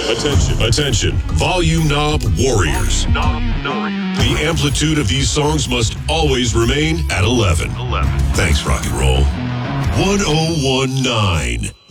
Attention, volume knob warriors. The amplitude of these songs must always remain at 11. Thanks, rock and roll. 1019